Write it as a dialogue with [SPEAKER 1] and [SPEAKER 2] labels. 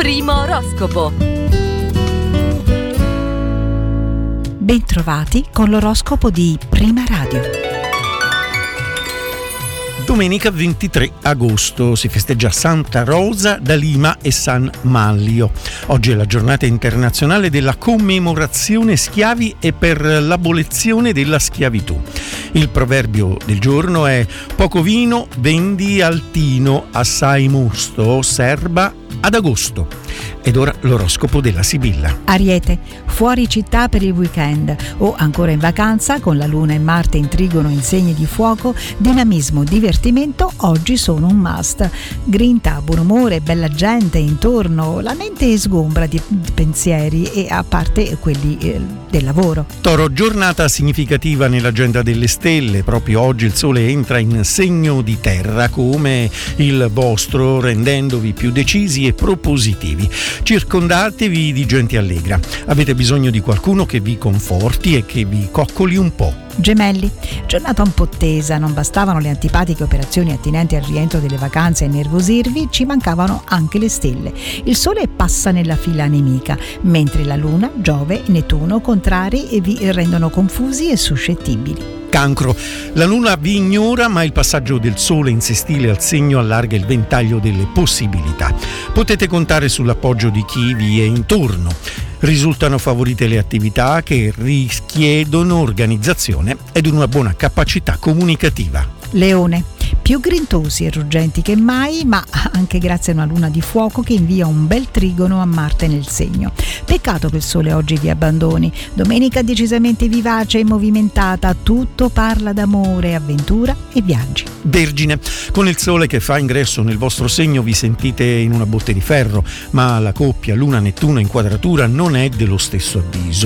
[SPEAKER 1] Primo oroscopo.
[SPEAKER 2] Bentrovati con l'oroscopo di Prima Radio.
[SPEAKER 3] Domenica 23 agosto si festeggia Santa Rosa da Lima e San Manlio. Oggi è la giornata internazionale della commemorazione schiavi e per l'abolizione della schiavitù. Il proverbio del giorno è: poco vino vendi al tino, assai mosto serba ad agosto. Ed ora l'oroscopo della Sibilla.
[SPEAKER 2] Ariete, fuori città per il weekend o ancora in vacanza con la Luna e Marte in trigono in segni di fuoco, dinamismo, divertimento oggi sono un must. Grinta, buon umore, bella gente intorno, la mente sgombra di pensieri e a parte quelli del lavoro.
[SPEAKER 3] Toro, giornata significativa nell'agenda delle stelle. Proprio oggi il sole entra in segno di terra come il vostro, rendendovi più decisi e propositivi. Circondatevi di gente allegra. Avete bisogno di qualcuno che vi conforti e che vi coccoli un po'.
[SPEAKER 2] Gemelli, giornata un po' tesa, non bastavano le antipatiche operazioni attinenti al rientro delle vacanze a innervosirvi, ci mancavano anche le stelle. Il sole passa nella fila nemica, mentre la luna, Giove, Nettuno contrari e vi rendono confusi e suscettibili.
[SPEAKER 3] Cancro, la luna vi ignora, ma il passaggio del sole in sestile al segno allarga il ventaglio delle possibilità. Potete contare sull'appoggio di chi vi è intorno. Risultano favorite le attività che richiedono organizzazione ed una buona capacità comunicativa.
[SPEAKER 2] Leone, più grintosi e ruggenti che mai, ma anche grazie a una luna di fuoco che invia un bel trigono a Marte nel segno. Peccato che il sole oggi vi abbandoni. Domenica decisamente vivace e movimentata, tutto parla d'amore, avventura e viaggi.
[SPEAKER 3] Vergine, con il sole che fa ingresso nel vostro segno vi sentite in una botte di ferro, ma la coppia Luna-Nettuno in quadratura non è dello stesso avviso.